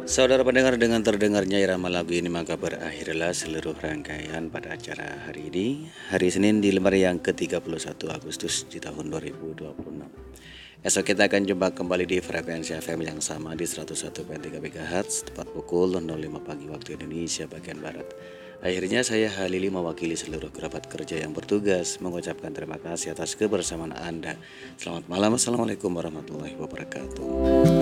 Saudara pendengar, dengan terdengarnya irama lagu ini maka berakhirlah seluruh rangkaian pada acara hari ini, hari Senin di lembar yang ke-31 Agustus di tahun 2026. Esok kita akan jumpa kembali di frekuensi FM yang sama di 101,3 MHz tepat pukul 05 pagi waktu Indonesia bagian Barat. Akhirnya saya Halili mewakili seluruh kerabat kerja yang bertugas mengucapkan terima kasih atas kebersamaan Anda. Selamat malam, Assalamualaikum warahmatullahi wabarakatuh.